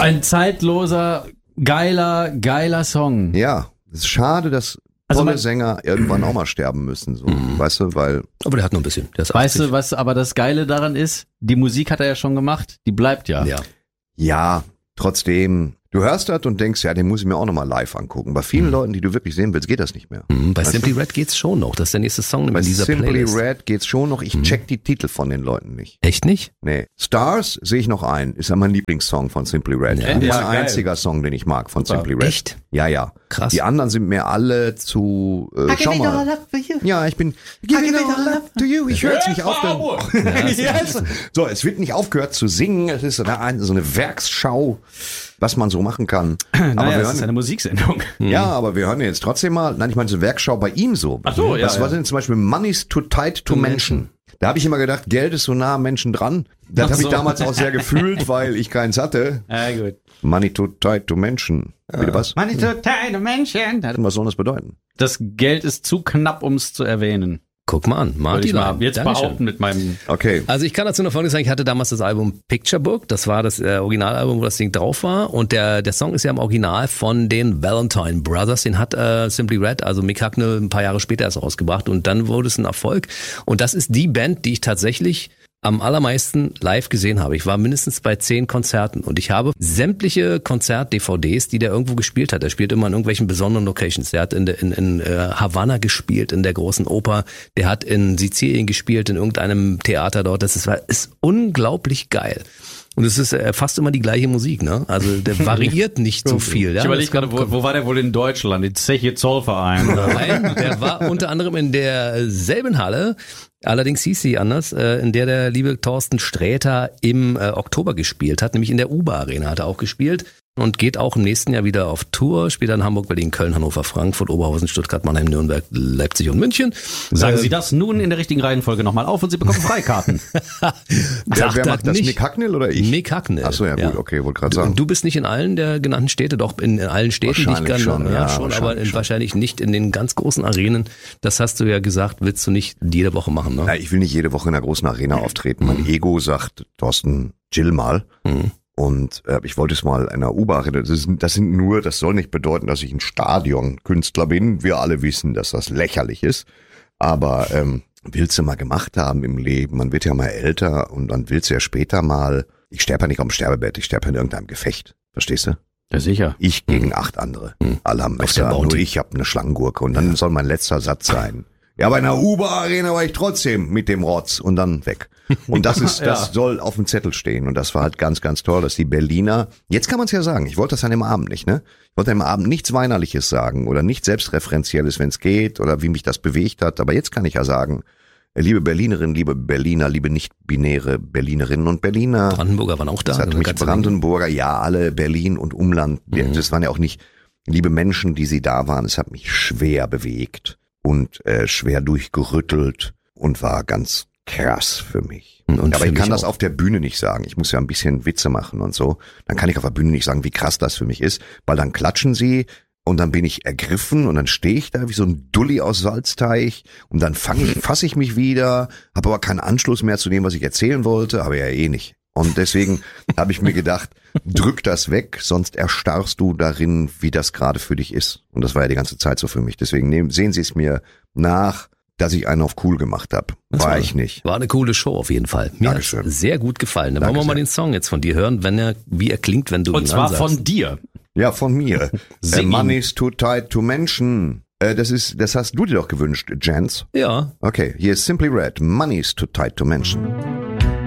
Ein zeitloser, geiler Song. Ja, es ist schade, dass tolle Sänger irgendwann auch mal sterben müssen, so, weißt du, weil... Aber der hat noch ein bisschen. Der ist Weißt 80. du, was aber das Geile daran ist? Die Musik hat er ja schon gemacht, die bleibt ja. Ja, trotzdem, du hörst das und denkst, ja, den muss ich mir auch nochmal live angucken. Bei vielen Leuten, die du wirklich sehen willst, geht das nicht mehr. Bei Simply Red geht's schon noch. Das ist der nächste Song in Bei dieser Simply Playlist. Red geht's schon noch. Ich check die Titel von den Leuten nicht. Echt nicht? Nee. Stars sehe ich noch ein. Ist ja mein Lieblingssong von Simply Red. Ja. Mein Ja, einziger Song, den ich mag von Simply Red. Echt? Ja. Krass. Die anderen sind mir alle zu, schau mal. Ja, ich bin, giving all love to you. Ich höre jetzt nicht aufhören. Yes. So, es wird nicht aufgehört zu singen. Es ist so eine Werksschau, was man so machen kann. Aber Naja, wir das ist eine Musiksendung. ja, aber wir hören jetzt trotzdem mal, nein, ich meine so eine Werkschau bei ihm so. Ach so, ja, Was war denn zum Beispiel Money's too tight to mention? Da habe ich immer gedacht, Geld ist so nah am Menschen dran. Das habe ich damals auch sehr gefühlt, weil ich keins hatte. Gut. Money too tight to mention. Bitte was? Money to tight to mention. Was soll das bedeuten? Das Geld ist zu knapp, um es zu erwähnen. Guck mal an. Würde ich Martin. mal jetzt Dankeschön. behaupten mit meinem... Okay. Also ich kann dazu noch Folgendes sagen, ich hatte damals das Album Picture Book, das war das Originalalbum, wo das Ding drauf war und der Song ist ja im Original von den Valentine Brothers, den hat Simply Red, also Mick Hucknall ein paar Jahre später erst rausgebracht und dann wurde es ein Erfolg und das ist die Band, die ich tatsächlich am allermeisten live gesehen habe. Ich war mindestens bei 10 Konzerten und ich habe sämtliche Konzert-DVDs, die der irgendwo gespielt hat. Er spielt immer in irgendwelchen besonderen Locations. Der hat in Havanna gespielt, in der großen Oper. Der hat in Sizilien gespielt, in irgendeinem Theater dort. Das ist unglaublich geil. Und es ist fast immer die gleiche Musik, ne? Also der variiert nicht so viel. Ja? Ich überlege gerade, wo war der wohl in Deutschland? Die Zeche Zollverein? Nein, der war unter anderem in derselben Halle, allerdings hieß sie anders, in der liebe Thorsten Sträter im Oktober gespielt hat, nämlich in der UBA Arena hat er auch gespielt und geht auch im nächsten Jahr wieder auf Tour, spielt dann Hamburg, Berlin, Köln, Hannover, Frankfurt, Oberhausen, Stuttgart, Mannheim, Nürnberg, Leipzig und München. Sagen Sie das nun in der richtigen Reihenfolge nochmal auf und Sie bekommen Freikarten. Wer macht das? Mick Hucknall oder ich? Mick Hucknall. Ach so, ja gut, okay, wollte gerade sagen. Du bist nicht in allen der genannten Städte, doch in allen Städten, Wahrscheinlich nicht schon, ja, schon, aber wahrscheinlich schon. wahrscheinlich nicht in den ganz großen Arenen. Das hast du ja gesagt, willst du nicht jede Woche machen, ne? Ja, ich will nicht jede Woche in einer großen Arena auftreten. Mein Ego sagt, Thorsten, chill mal. Und ich wollte es mal in einer U-Bahn, das soll nicht bedeuten, dass ich ein Stadionkünstler bin. Wir alle wissen, dass das lächerlich ist. Aber willst du mal gemacht haben im Leben? Man wird ja mal älter und dann willst du ja später mal, ich sterbe ja nicht am Sterbebett, ich sterbe in irgendeinem Gefecht. Verstehst du? Ja, sicher. Ich gegen 8 andere. Alle haben Auf der Messer, Bounty. nur ich habe eine Schlangengurke. Und dann soll mein letzter Satz sein. Ja, bei einer U-Bahn-Arena war ich trotzdem mit dem Rotz und dann weg. Und das soll auf dem Zettel stehen. Und das war halt ganz, ganz toll, dass die Berliner, jetzt kann man es ja sagen, ich wollte das an dem Abend nicht, ne? Ich wollte am Abend nichts Weinerliches sagen oder nichts Selbstreferenzielles, wenn es geht oder wie mich das bewegt hat. Aber jetzt kann ich ja sagen, liebe Berlinerinnen, liebe Berliner, liebe nicht-binäre Berlinerinnen und Berliner. Brandenburger waren auch da. Das hat mich Brandenburger, ja, alle Berlin und Umland. Das waren ja auch nicht liebe Menschen, die sie da waren. Es hat mich schwer bewegt und schwer durchgerüttelt und war ganz krass für mich. Und aber für ich kann mich das auch. auf der Bühne nicht sagen. Ich muss ja ein bisschen Witze machen und so. Dann kann ich auf der Bühne nicht sagen, wie krass das für mich ist, weil dann klatschen sie und dann bin ich ergriffen und dann stehe ich da wie so ein Dulli aus Salzteich und dann fasse ich mich wieder, habe aber keinen Anschluss mehr zu dem, was ich erzählen wollte, aber ja eh nicht. Und deswegen habe ich mir gedacht, drück das weg, sonst erstarrst du darin, wie das gerade für dich ist. Und das war ja die ganze Zeit so für mich. Deswegen sehen Sie es mir nach, dass ich einen auf cool gemacht habe. War ich nicht. War eine coole Show auf jeden Fall. Mir hat Dankeschön. sehr gut gefallen. Dann wollen wir Danke mal sehr. den Song jetzt von dir hören, wie er klingt, wenn du Und ihn zwar ansagst. von dir. Ja, von mir. Sing ihn. Money's too tight to mention. Das hast du dir doch gewünscht, Jens. Ja. Okay, hier ist Simply Red. Money's too tight to mention.